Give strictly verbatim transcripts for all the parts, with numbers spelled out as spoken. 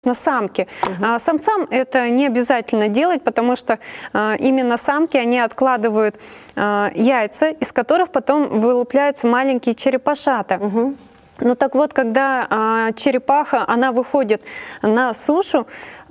на самки. Угу. Самцам это не обязательно делать, потому что именно самки, они откладывают яйца, из которых потом вылупляются маленькие черепашата. Угу. Ну так вот, когда черепаха, она выходит на сушу,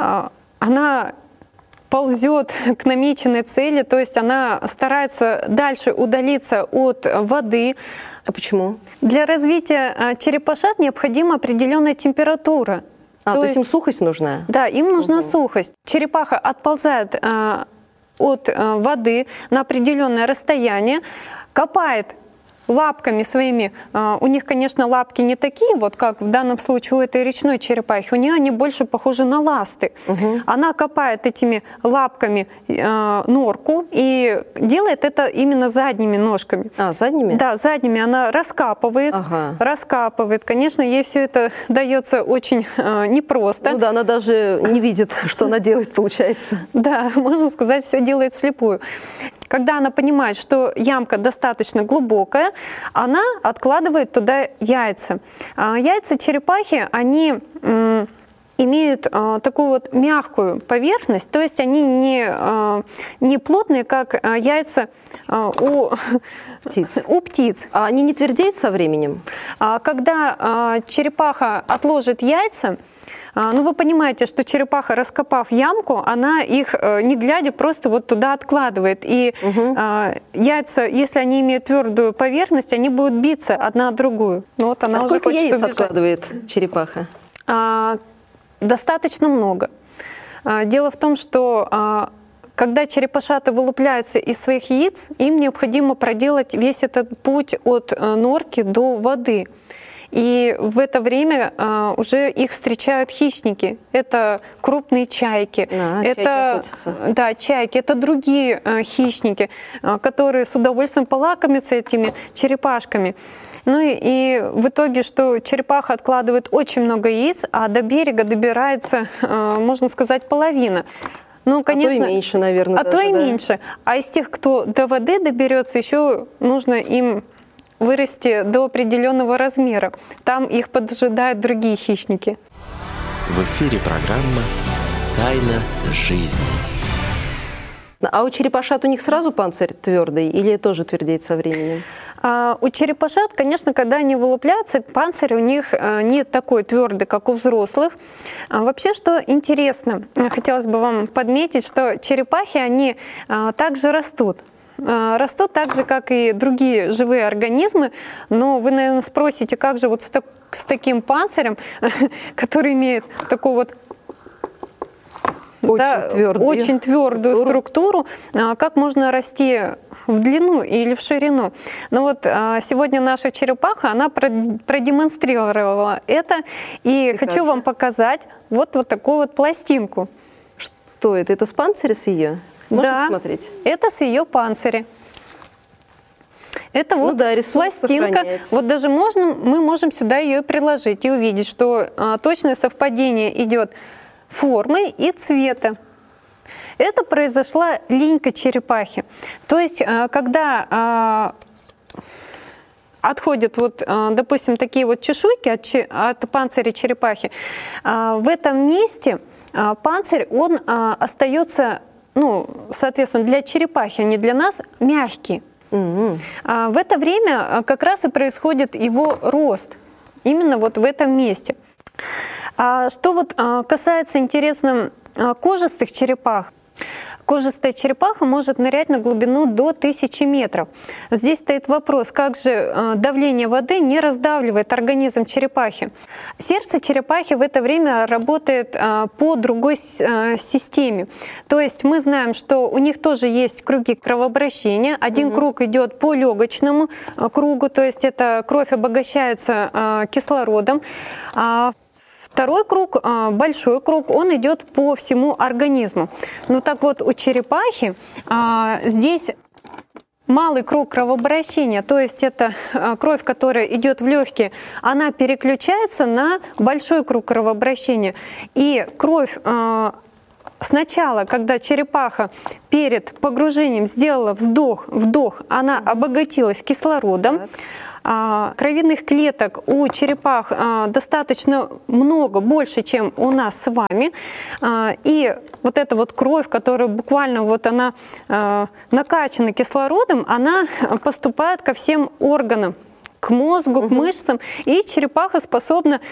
она ползет к намеченной цели, то есть она старается дальше удалиться от воды. А почему? Для развития черепашат необходима определенная температура. А, то, то есть им сухость нужна? Да, им нужна угу. сухость. Черепаха отползает э, от э, воды на определенное расстояние, копает лапками своими. Э, у них, конечно, лапки не такие, вот как в данном случае у этой речной черепахи. У нее они больше похожи на ласты. Угу. Она копает этими лапками э, норку и делает это именно задними ножками. А, задними? Да, задними. Она раскапывает, ага. раскапывает. Конечно, ей все это дается очень э, непросто. Ну да, она даже не видит, что она делает, получается. Да, можно сказать, все делает вслепую. Когда она понимает, что ямка достаточно глубокая, она откладывает туда яйца. Яйца черепахи, они имеют такую вот мягкую поверхность, то есть они не, не плотные, как яйца у птиц. у птиц. А они не твердеют со временем? Когда черепаха отложит яйца, ну, вы понимаете, что черепаха, раскопав ямку, она их, не глядя, просто вот туда откладывает. И угу. э, яйца, если они имеют твердую поверхность, они будут биться одна от другую. Ну, вот она а уже сколько яиц убежать. откладывает черепаха? А, достаточно много. А, дело в том, что а, когда черепашата вылупляются из своих яиц, им необходимо проделать весь этот путь от норки до воды. И в это время а, уже их встречают хищники. Это крупные чайки, а, это чайки да, чайки, это другие а, хищники, а, которые с удовольствием полакомятся этими черепашками. Ну и, и в итоге, что черепаха откладывает очень много яиц, а до берега добирается, а, можно сказать, половина. Ну, конечно, а то и меньше, наверное. А даже, то и да? меньше. А из тех, кто до воды доберется, еще нужно им вырасти до определенного размера. Там их поджидают другие хищники. В эфире программа «Тайна жизни». А у черепашат у них сразу панцирь твердый или тоже твердеет со временем? А у черепашат, конечно, когда они вылупляются, панцирь у них не такой твердый, как у взрослых. А вообще, что интересно, хотелось бы вам подметить, что черепахи, они также растут. Растут так же, как и другие живые организмы, но вы, наверное, спросите, как же вот с, так, с таким панцирем, который имеет такую вот очень, да, твердую. очень твердую структуру, как можно расти в длину или в ширину. Но вот сегодня наша черепаха, она продемонстрировала это, и, и хочу вам показать вот, вот такую вот пластинку. Что это? Это с панциря с ее? Можно да, посмотреть? Это с ее панциря. Это вот ну да, пластинка. Сохраняется. Вот даже можно, мы можем сюда ее приложить и увидеть, что а, точное совпадение идет формы и цвета. Это произошла линька черепахи. То есть, а, когда а, отходят, вот, а, допустим, такие вот чешуйки от, от панциря черепахи, а, в этом месте а, панцирь, он а, остается, ну, соответственно, для черепахи, а не для нас, мягкий. Mm-hmm. А в это время как раз и происходит его рост, именно вот в этом месте. А что вот касается, интересно, кожистых черепах. Кожистая черепаха может нырять на глубину до тысячи метров. Здесь стоит вопрос, как же давление воды не раздавливает организм черепахи. Сердце черепахи в это время работает по другой системе. То есть мы знаем, что у них тоже есть круги кровообращения. Один угу. круг идет по легочному кругу, то есть эта кровь обогащается кислородом. Второй круг, большой круг, он идет по всему организму. Ну так вот, у черепахи здесь малый круг кровообращения, то есть это кровь, которая идет в легкие, она переключается на большой круг кровообращения. И кровь сначала, когда черепаха перед погружением сделала вздох, вдох, она обогатилась кислородом. Кровяных клеток у черепах достаточно много, больше, чем у нас с вами. И вот эта вот кровь, которая буквально вот она накачана кислородом, она поступает ко всем органам, к мозгу, к мышцам, и черепаха способна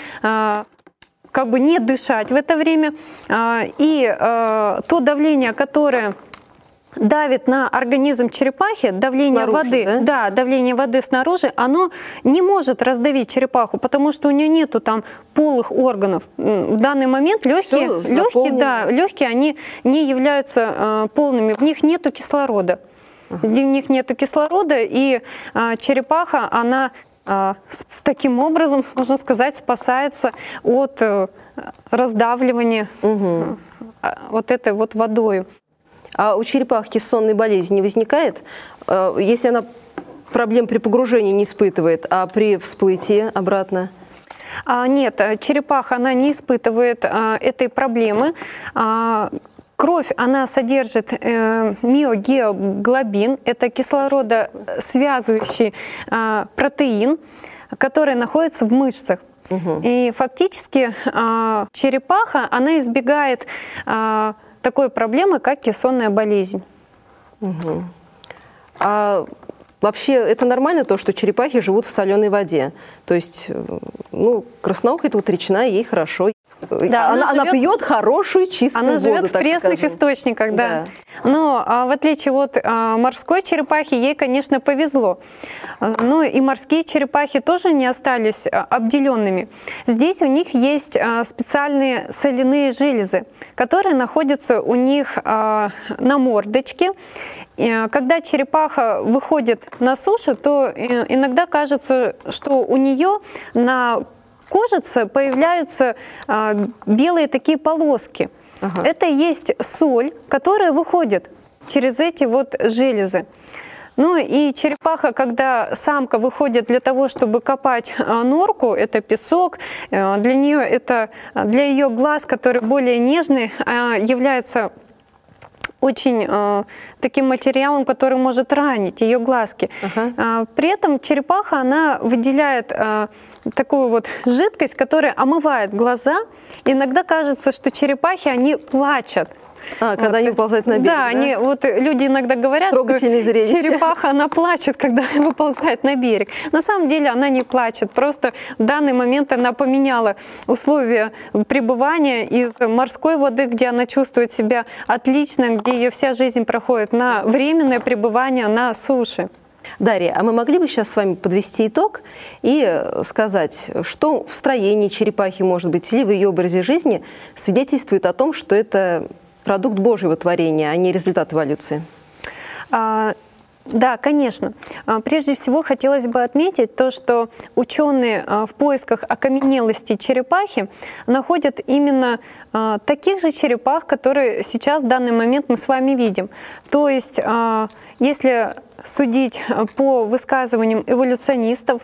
как бы не дышать в это время. И то давление, которое давит на организм черепахи, давление снаружи, воды, да? Да, давление воды снаружи, оно не может раздавить черепаху, потому что у нее нету там полых органов. В данный момент легкие, легкие, да, легкие, они не являются э, полными, в них нету кислорода, ага. в них нету кислорода, и э, черепаха, она э, таким образом, можно сказать, спасается от э, раздавливания угу. э, вот этой вот водой. А у черепах кессонной болезни не возникает, если она проблем при погружении не испытывает, а при всплытии обратно? Нет, черепаха она не испытывает этой проблемы. Кровь, она содержит миогеоглобин, это кислородосвязывающий протеин, который находится в мышцах. Угу. И фактически черепаха, она избегает такой проблемы, как кессонная болезнь. Угу. А вообще это нормально, то, что черепахи живут в соленой воде? То есть, ну, красноухая, это вот речная, ей хорошо. Да, она, она, живет, она пьет хорошую, чистую она воду. Она живет в пресных скажем. источниках, да. да. Но а, в отличие от а, морской черепахи, ей, конечно, повезло. Но и морские черепахи тоже не остались а, обделенными. Здесь у них есть а, специальные соляные железы, которые находятся у них а, на мордочке. И, когда черепаха выходит на сушу, то иногда кажется, что у нее на кожице появляются а, белые такие полоски. Ага. Это и есть соль, которая выходит через эти вот железы. Ну и черепаха, когда самка выходит для того, чтобы копать а, норку, это песок, а, для нее это, для ее глаз, который более нежный, а, является очень э, таким материалом, который может ранить ее глазки. Uh-huh. э, при этом черепаха, она выделяет э, такую вот жидкость, которая омывает глаза. Иногда кажется, что черепахи, они плачут. А, когда вот. они выползают на берег, да? Да, они, вот люди иногда говорят, что черепаха, она плачет, когда выползает на берег. На самом деле она не плачет, просто в данный момент она поменяла условия пребывания из морской воды, где она чувствует себя отлично, где ее вся жизнь проходит, на временное пребывание на суше. Дарья, а мы могли бы сейчас с вами подвести итог и сказать, что в строении черепахи, может быть, или в ее образе жизни свидетельствует о том, что это продукт Божьего творения, а не результат эволюции? А, да, конечно. Прежде всего хотелось бы отметить то, что ученые в поисках окаменелости черепахи находят именно таких же черепах, которые сейчас в данный момент мы с вами видим. То есть, если судить по высказываниям эволюционистов,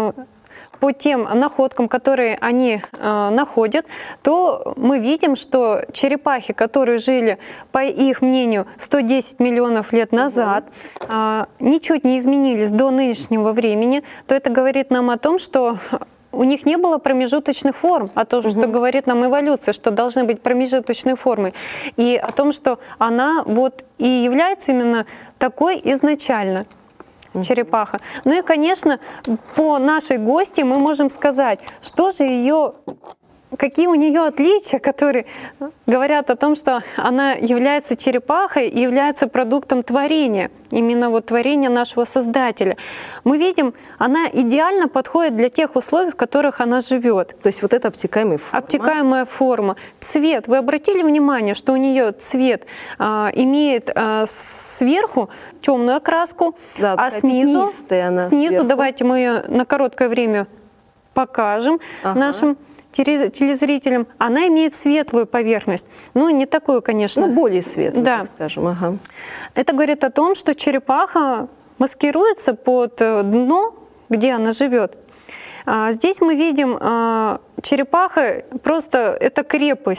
по тем находкам, которые они э, находят, то мы видим, что черепахи, которые жили, по их мнению, сто десять миллионов лет назад, э, ничуть не изменились до нынешнего времени, то это говорит нам о том, что у них не было промежуточных форм, а то, угу. что говорит нам эволюция, что должны быть промежуточные формы, и о том, что она вот и является именно такой изначально. Черепаха. Ну и, конечно, по нашей гости мы можем сказать, что же ее, какие у нее отличия, которые говорят о том, что она является черепахой и является продуктом творения, именно вот творения нашего Создателя. Мы видим, она идеально подходит для тех условий, в которых она живет. То есть вот это обтекаемая форма. Обтекаемая форма. Цвет. Вы обратили внимание, что у нее цвет а, имеет а, сверху темную окраску, да, а снизу, снизу сверху. Давайте мы ее на короткое время покажем ага. нашим телезрителям. Она имеет светлую поверхность. Ну, не такую, конечно. Ну, более светлую, да. так скажем. Ага. Это говорит о том, что черепаха маскируется под дно, где она живет. Здесь мы видим черепаха, просто это крепость.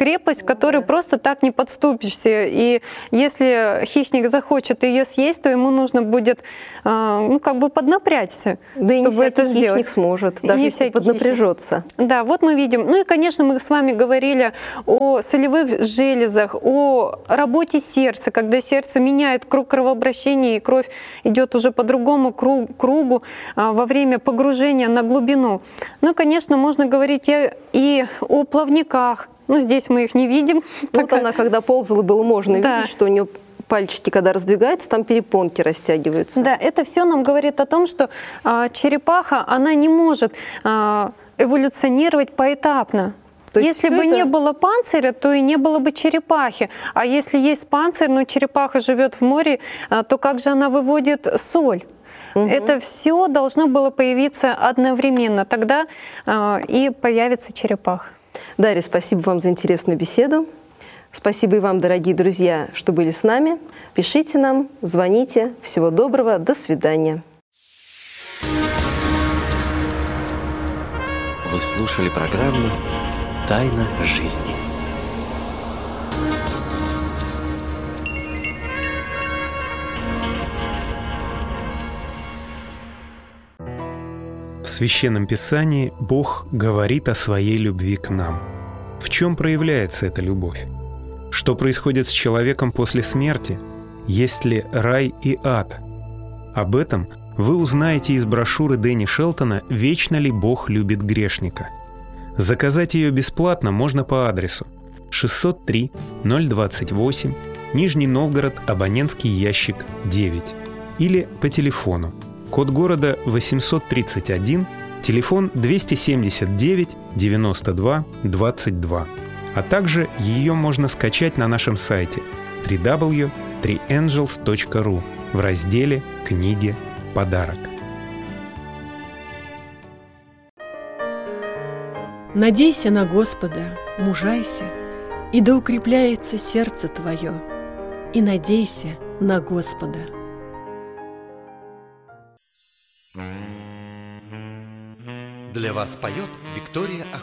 крепость, к которой просто так не подступишься. И если хищник захочет ее съесть, то ему нужно будет ну, как бы поднапрячься, да чтобы и не это сделать. Хищник сможет, даже не если поднапряжется. Хищник. Да, вот мы видим. Ну и, конечно, мы с вами говорили о солевых железах, о работе сердца, когда сердце меняет круг кровообращения, и кровь идет уже по другому кругу во время погружения на глубину. Ну, конечно, можно говорить и о плавниках. Ну, здесь мы их не видим. Вот пока. Она, когда ползала, было можно да. видеть, что у нее пальчики, когда раздвигаются, там перепонки растягиваются. Да, это все нам говорит о том, что а, черепаха, она не может а, эволюционировать поэтапно. Если бы это... не было панциря, то и не было бы черепахи. А если есть панцирь, но черепаха живет в море, а, то как же она выводит соль? Угу. Это все должно было появиться одновременно. Тогда а, и появится черепаха. Дарья, спасибо вам за интересную беседу. Спасибо и вам, дорогие друзья, что были с нами. Пишите нам, звоните. Всего доброго, до свидания. Вы слушали программу «Тайна жизни». В Священном Писании Бог говорит о своей любви к нам. В чем проявляется эта любовь? Что происходит с человеком после смерти? Есть ли рай и ад? Об этом вы узнаете из брошюры Дэнни Шелтона «Вечно ли Бог любит грешника?». Заказать ее бесплатно можно по адресу шестьсот три ноль двадцать восемь, Нижний Новгород, абонентский ящик девять, или по телефону, код города восемьсот тридцать один, телефон двести семьдесят девять девяносто два двадцать два. А также ее можно скачать на нашем сайте дабл ю дабл ю дабл ю точка три энджелс точка ру в разделе «Книги. Подарок». Надейся на Господа, мужайся, и да укрепляется сердце твое, и надейся на Господа. Для вас поет Виктория Охотникова.